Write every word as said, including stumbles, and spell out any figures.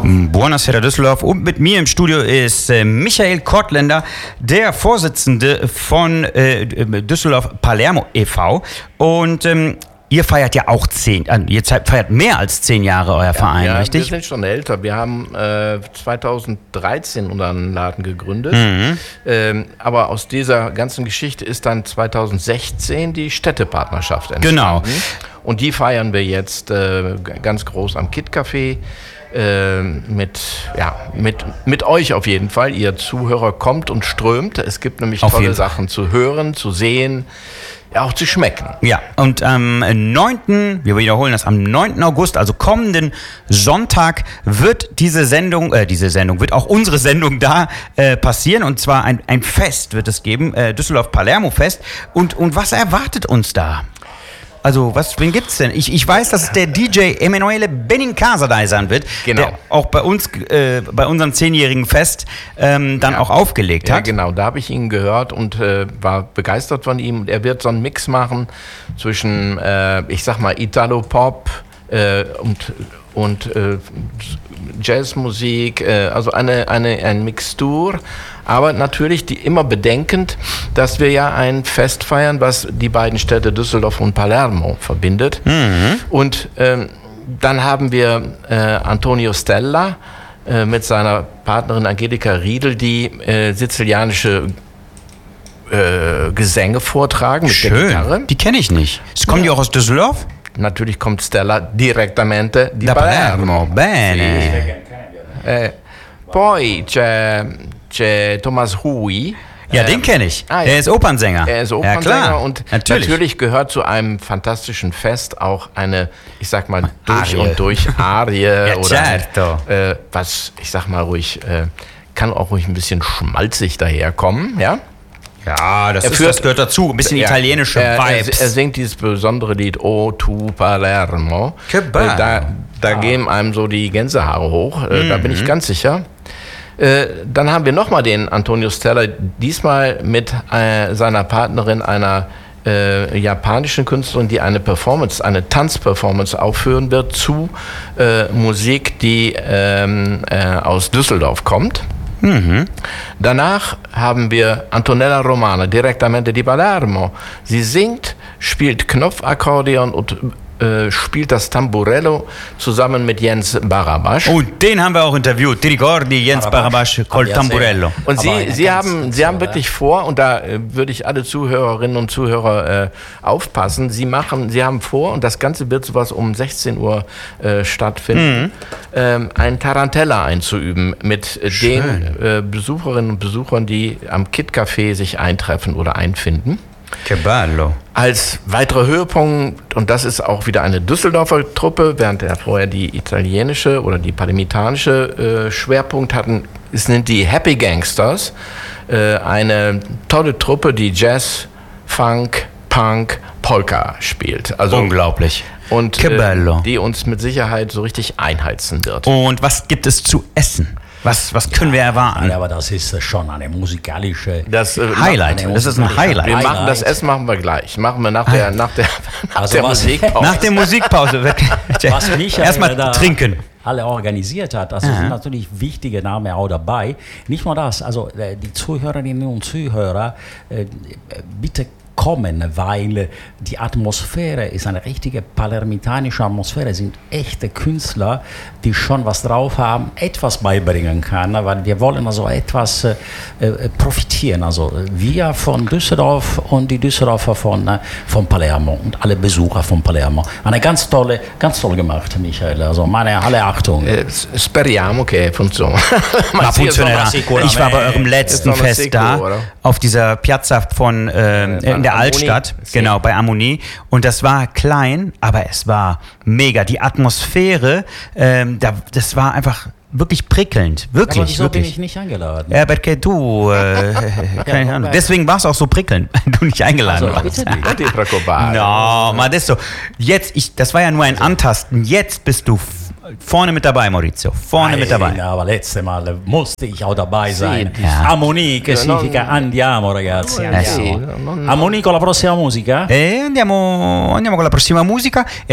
Buonasera Düsseldorf, und mit mir im Studio ist äh, Michael Kortländer, der Vorsitzende von äh, Düsseldorf Palermo e V. Und ähm, ihr feiert ja auch zehn, äh, ihr feiert mehr als zehn Jahre euer Verein, ja, richtig? Wir sind schon älter. Wir haben äh, zweitausenddreizehn unseren Laden gegründet. Mhm. Ähm, aber aus dieser ganzen Geschichte ist dann zweitausendsechzehn die Städtepartnerschaft entstanden. Genau. Und die feiern wir jetzt äh, ganz groß am Kit Café. Äh, mit, ja, mit, mit euch auf jeden Fall. Ihr Zuhörer kommt und strömt. Es gibt nämlich auf tolle Sachen zu hören, zu sehen, ja, auch zu schmecken. Ja, und am neunten, wir wiederholen das, am neunten August, also kommenden Sonntag, wird diese Sendung, äh, diese Sendung, wird auch unsere Sendung da äh, passieren. Und zwar ein, ein Fest wird es geben, äh, Düsseldorf Palermo Fest. Und, und was erwartet uns da? Also, was, wen gibt's denn? Ich, ich weiß, dass der D J Emanuele Benincasa da sein wird, genau. Der auch bei uns, äh, bei unserem zehnjährigen Fest ähm, dann ja. auch aufgelegt hat. Ja, genau, da habe ich ihn gehört und äh, war begeistert von ihm. Und er wird so einen Mix machen zwischen, äh, ich sag mal, Italo-Pop äh, und, und äh, Jazzmusik, äh, also eine, eine, eine Mixtur. Aber natürlich die, immer bedenkend, dass wir ja ein Fest feiern, was die beiden Städte Düsseldorf und Palermo verbindet. Mhm. Und ähm, dann haben wir äh, Antonio Stella äh, mit seiner Partnerin Angelika Riedel, die äh, sizilianische äh, Gesänge vortragen. Schön, mit der Gitarre. Die kenne ich nicht. Kommen ja. die auch aus Düsseldorf? Natürlich kommt Stella direttamente di da Palermo. Palermo. Bene. Sì. Eh, poi c'è c'è Thomas Hui. Ja, den kenne ich. Ah, ja. Der ist Opernsänger. Er ist Opernsänger, ja, klar. und natürlich. natürlich gehört zu einem fantastischen Fest auch eine, ich sag mal, durch Arie. und durch Arie ja, oder certo. äh, was, ich sag mal ruhig, äh, kann auch ruhig ein bisschen schmalzig daherkommen, ja? Ja, das, Er ist, führt- das gehört dazu. Ein bisschen Ja, italienische er, er, Vibes. er singt dieses besondere Lied O tu Palermo. Che bello. Äh, Da, da gehen einem so die Gänsehaare hoch, äh, Mhm. da bin ich ganz sicher. Äh, dann haben wir nochmal den Antonio Stella, diesmal mit äh, seiner Partnerin, einer äh, japanischen Künstlerin, die eine Performance, eine Tanzperformance aufführen wird zu äh, Musik, die ähm, äh, aus Düsseldorf kommt. Mhm. Danach haben wir Antonella Romana, direttamente di Palermo. Sie singt, spielt Knopfakkordeon und äh, spielt das Tamburello zusammen mit Jens Barabasch. Und den haben wir auch interviewt. Ti ricordi Jens Barabasch col Tamburello? Und Aber Sie, Sie, ganz- haben, ganz Sie haben toll, wirklich vor, und da äh, würde ich alle Zuhörerinnen und Zuhörer äh, aufpassen, Sie machen, Sie haben vor, und das Ganze wird sowas um sechzehn Uhr äh, stattfinden, Mhm. ähm, ein Tarantella einzuüben mit äh, Schön. den äh, Besucherinnen und Besuchern, die am Kit Café sich eintreffen oder einfinden. Che bello. Als weiterer Höhepunkt, und das ist auch wieder eine Düsseldorfer Truppe, während er vorher die italienische oder die palermitanische äh, Schwerpunkt hatten, sind die Happy Gangsters, äh, eine tolle Truppe, die Jazz, Funk, Punk, Polka spielt. Also, Unglaublich. und Che bello. äh, die uns mit Sicherheit so richtig einheizen wird. Und was gibt es zu essen? Was, was können wir erwarten? Ja, aber das ist schon eine musikalische Das äh, Highlight. eine Das ist ein musikalische Highlight. Wir machen Highlight. das Essen machen wir gleich. Machen wir nach der, nach der, nach Also der was- Musikpause. Nach der Musikpause. Was Michael Erstmal da trinken. alle organisiert hat. Also sind natürlich wichtige Namen auch dabei. Nicht nur das, also äh, die Zuhörerinnen und Zuhörer, äh, bitte kommen, weil die Atmosphäre ist eine richtige palermitanische Atmosphäre, sind echte Künstler, die schon was drauf haben, etwas beibringen kann, weil wir wollen also etwas äh, äh, profitieren, also wir von Düsseldorf und die Düsseldorfer von, äh, von Palermo und alle Besucher von Palermo. Eine ganz tolle, ganz toll gemacht, Michael, also meine alle Achtung. Eh, s- speriamo che funzioni. Ma sì, funzionerà. sono Ich war bei eurem letzten Sono Fest da, sicuro. auf dieser Piazza von ähm, Äh, in der Amoni. Altstadt, Sì. genau, bei Amoni. Und das war klein, aber es war mega. Die Atmosphäre, ähm, da, das war einfach wirklich prickelnd. Wirklich, Aber wieso bin wirklich. ich nicht eingeladen? Ja, perché du, äh, keine Ja, Ahnung. okay. Deswegen war es auch so prickelnd, weil du nicht eingeladen Also, warst. bitte nicht. Non ti preoccupare. No, ma adesso, jetzt, ich, das war ja nur ein Antasten. Jetzt bist du f- vorne mit dabei, Maurizio. Vorne mit dabei. Nein, aber letzte Mal musste ich auch dabei sein. Ja. Amoni, che Eh, significa non- andiamo ragazzi, Eh, andiamo. sì, non- Amoni con la prossima musica? E andiamo, andiamo con la prossima musica.